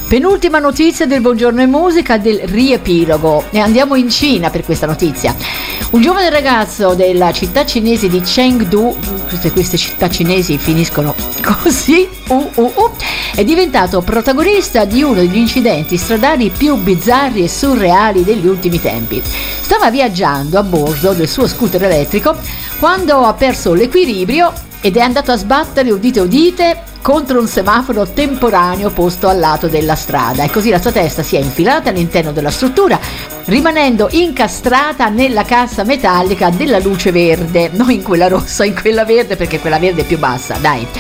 Penultima notizia del Buongiorno e Musica, del riepilogo, e andiamo in Cina per questa notizia. Un giovane ragazzo della città cinese di Chengdu, queste città cinesi finiscono così, è diventato protagonista di uno degli incidenti stradali più bizzarri e surreali degli ultimi tempi. Stava viaggiando a bordo del suo scooter elettrico quando ha perso l'equilibrio ed è andato a sbattere, udite udite, contro un semaforo temporaneo posto al lato della strada, e così la sua testa si è infilata all'interno della struttura, rimanendo incastrata nella cassa metallica della luce verde, non in quella rossa, in quella verde, perché quella verde è più bassa, dai.